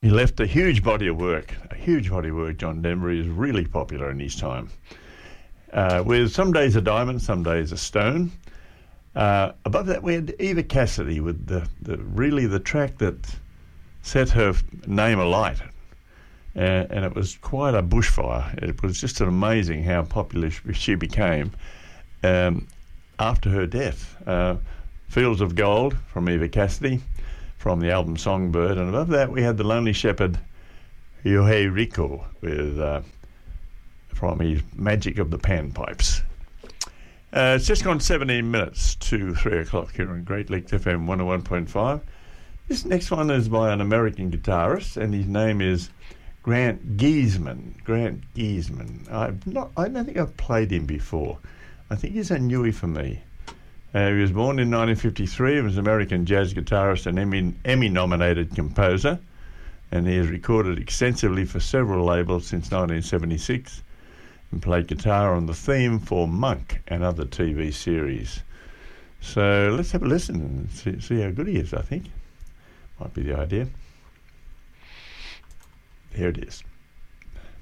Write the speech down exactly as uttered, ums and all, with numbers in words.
he left a huge body of work, a huge body of work. John Denver is really popular in his time. Uh, with Some Days a Diamond, Some Days a Stone. Uh, above that, we had Eva Cassidy with the, the really the track that set her name alight. Uh, and it was quite a bushfire. It was just amazing how popular she became um, after her death. Uh, Fields of Gold from Eva Cassidy, from the album Songbird. And above that, we had The Lonely Shepherd, Yohei Rico, with uh, from his Magic of the Panpipes. Uh, it's just gone seventeen minutes to three o'clock here on Great Lakes F M one oh one point five. This next one is by an American guitarist, and his name is Grant Giesman. Grant Giesman. I've not. I don't think I've played him before. I think he's a newie for me. Uh, he was born in nineteen fifty-three. He was an American jazz guitarist and Emmy, Emmy-nominated composer, and he has recorded extensively for several labels since nineteen seventy-six and played guitar on the theme for Monk and other T V series. So let's have a listen and see, see how good he is, I think. Might be the idea. Here it is.